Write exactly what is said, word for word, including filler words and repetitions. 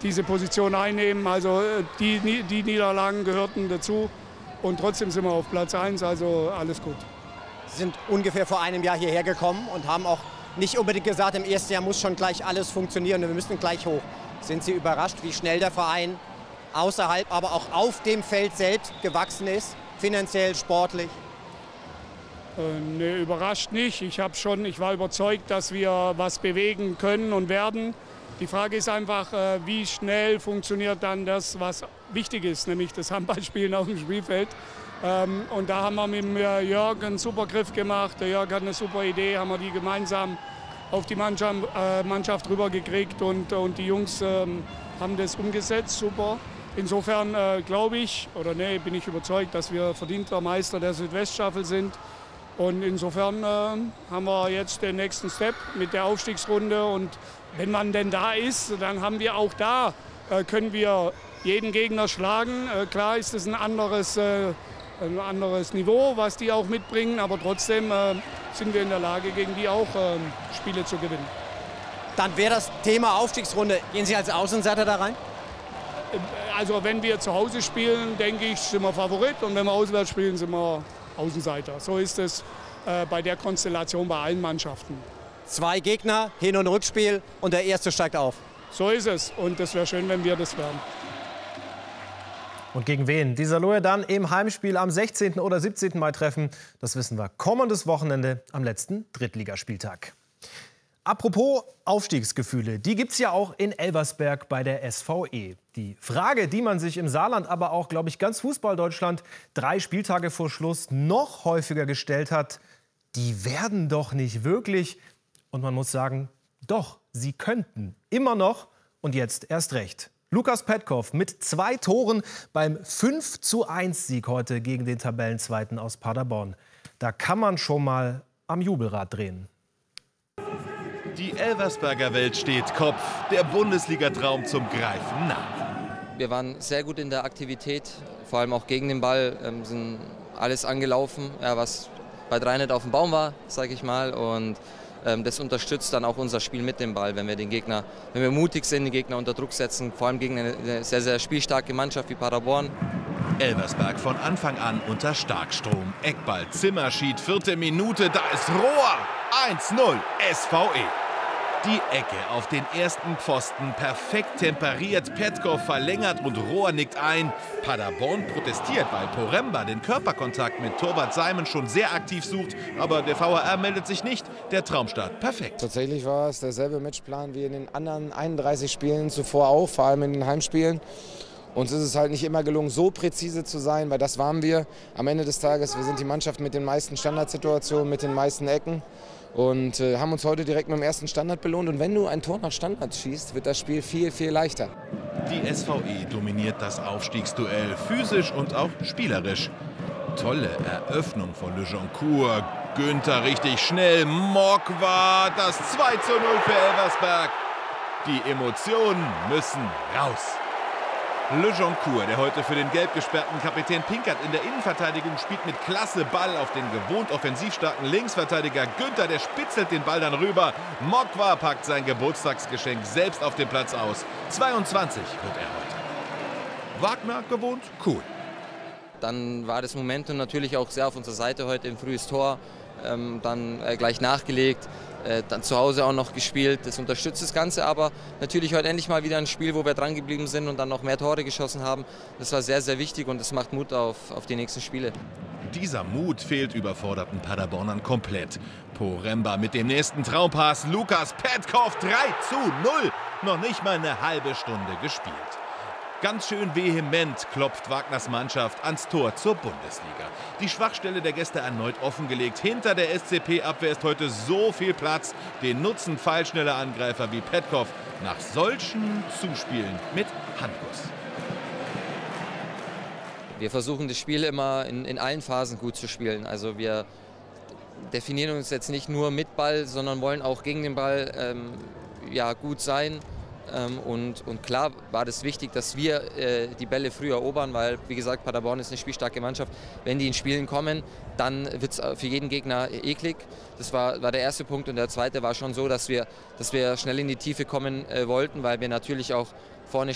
diese Position einnehmen. Also die, die Niederlagen gehörten dazu und trotzdem sind wir auf Platz eins, also alles gut. Sie sind ungefähr vor einem Jahr hierher gekommen und haben auch nicht unbedingt gesagt, im ersten Jahr muss schon gleich alles funktionieren und wir müssen gleich hoch. Sind Sie überrascht, wie schnell der Verein außerhalb, aber auch auf dem Feld selbst gewachsen ist, finanziell, sportlich? Äh, nee, überrascht nicht. Ich, hab schon, ich war überzeugt, dass wir was bewegen können und werden. Die Frage ist einfach, äh, wie schnell funktioniert dann das, was wichtig ist, nämlich das Handballspielen auf dem Spielfeld. Ähm, und da haben wir mit Jörg einen super Griff gemacht. Der Jörg hat eine super Idee, haben wir die gemeinsam auf die Mannschaft, äh, Mannschaft rübergekriegt und, und die Jungs ähm, haben das umgesetzt, super. Insofern äh, glaube ich, oder nee, bin ich überzeugt, dass wir verdienter Meister der Südweststaffel sind. Und insofern äh, haben wir jetzt den nächsten Step mit der Aufstiegsrunde. Und wenn man denn da ist, dann haben wir auch da, äh, können wir jeden Gegner schlagen. Äh, klar ist es ein anderes, äh, ein anderes Niveau, was die auch mitbringen, aber trotzdem äh, sind wir in der Lage, gegen die auch äh, Spiele zu gewinnen. Dann wäre das Thema Aufstiegsrunde. Gehen Sie als Außenseiter da rein? Also wenn wir zu Hause spielen, denke ich, sind wir Favorit und wenn wir auswärts spielen, sind wir Außenseiter. So ist es äh, bei der Konstellation bei allen Mannschaften. Zwei Gegner, Hin- und Rückspiel und der Erste steigt auf. So ist es und es wäre schön, wenn wir das wären. Und gegen wen die Saloe dann im Heimspiel am sechzehnten oder siebzehnten Mai treffen, das wissen wir kommendes Wochenende am letzten Drittligaspieltag. Apropos Aufstiegsgefühle, die gibt's ja auch in Elversberg bei der S V E. Die Frage, die man sich im Saarland, aber auch, glaube ich, ganz Fußball-Deutschland drei Spieltage vor Schluss noch häufiger gestellt hat, die werden doch nicht wirklich. Und man muss sagen, doch, sie könnten. Immer noch und jetzt erst recht. Lukas Petkov mit zwei Toren beim fünf zu eins Sieg heute gegen den Tabellenzweiten aus Paderborn. Da kann man schon mal am Jubelrad drehen. Die Elversberger Welt steht Kopf, der Bundesliga-Traum zum Greifen nah. Wir waren sehr gut in der Aktivität, vor allem auch gegen den Ball, ähm, sind alles angelaufen, ja, was bei drei nicht auf dem Baum war, sage ich mal. Und ähm, das unterstützt dann auch unser Spiel mit dem Ball, wenn wir den Gegner, wenn wir mutig sind, den Gegner unter Druck setzen, vor allem gegen eine sehr, sehr spielstarke Mannschaft wie Paderborn. Elversberg von Anfang an unter Starkstrom. Eckball, Zimmerschied, vierte Minute, da ist Rohr. eins null, S V E. Die Ecke auf den ersten Pfosten, perfekt temperiert, Petkov verlängert und Rohr nickt ein. Paderborn protestiert, weil Poremba den Körperkontakt mit Torwart Simon schon sehr aktiv sucht. Aber der V H R meldet sich nicht. Der Traumstart perfekt. Tatsächlich war es derselbe Matchplan wie in den anderen einunddreißig Spielen zuvor auch, vor allem in den Heimspielen. Uns ist es halt nicht immer gelungen, so präzise zu sein, weil das waren wir am Ende des Tages. Wir sind die Mannschaft mit den meisten Standardsituationen, mit den meisten Ecken und äh, haben uns heute direkt mit dem ersten Standard belohnt. Und wenn du ein Tor nach Standard schießt, wird das Spiel viel, viel leichter. Die S V E dominiert das Aufstiegsduell, physisch und auch spielerisch. Tolle Eröffnung von Le Joncourt. Günther richtig schnell. Mock war das zwei zu null für Elversberg. Die Emotionen müssen raus. Le Joncourt, der heute für den gelb gesperrten Kapitän Pinkert in der Innenverteidigung spielt, mit Klasse Ball auf den gewohnt offensiv starken Linksverteidiger Günther. Der spitzelt den Ball dann rüber. Mokwa packt sein Geburtstagsgeschenk selbst auf den Platz aus. zweiundzwanzig wird er heute. Wagner gewohnt cool. Dann war das Momentum natürlich auch sehr auf unserer Seite heute, im frühes Tor, ähm, dann äh, gleich nachgelegt. Dann zu Hause auch noch gespielt, das unterstützt das Ganze, aber natürlich heute endlich mal wieder ein Spiel, wo wir dran geblieben sind und dann noch mehr Tore geschossen haben. Das war sehr, sehr wichtig und das macht Mut auf, auf die nächsten Spiele. Dieser Mut fehlt überforderten Paderbornern komplett. Poremba mit dem nächsten Traumpass, Lukas Petkov drei zu null. Noch nicht mal eine halbe Stunde gespielt. Ganz schön vehement klopft Wagners Mannschaft ans Tor zur Bundesliga. Die Schwachstelle der Gäste erneut offengelegt. Hinter der S C P-Abwehr ist heute so viel Platz. Den nutzen pfeilschnelle Angreifer wie Petkov nach solchen Zuspielen mit Handkuss. Wir versuchen das Spiel immer in, in allen Phasen gut zu spielen. Also wir definieren uns jetzt nicht nur mit Ball, sondern wollen auch gegen den Ball ähm, ja, gut sein. Ähm, und, und klar war das wichtig, dass wir äh, die Bälle früh erobern, weil, wie gesagt, Paderborn ist eine spielstarke Mannschaft. Wenn die in Spielen kommen, dann wird es für jeden Gegner eklig. Das war, war der erste Punkt. Und der zweite war schon so, dass wir, dass wir schnell in die Tiefe kommen äh, wollten, weil wir natürlich auch vorne